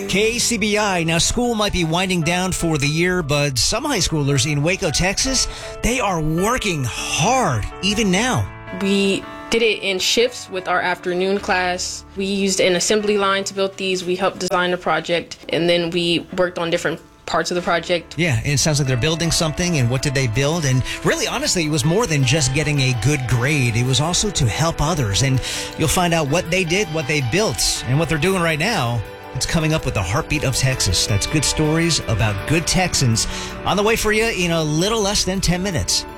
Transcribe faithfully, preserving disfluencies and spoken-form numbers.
K C B I. Now, school might be winding down for the year, but some high schoolers in Waco, Texas, they are working hard, even now. We did it in shifts with our afternoon class. We used an assembly line to build these. We helped design the project, and then we worked on different parts of the project. Yeah, and it sounds like they're building something, and what did they build? And really, honestly, it was more than just getting a good grade. It was also to help others, and you'll find out what they did, what they built, and what they're doing right now. It's coming up with the heartbeat of Texas. That's good stories about good Texans on the way for you in a little less than ten minutes.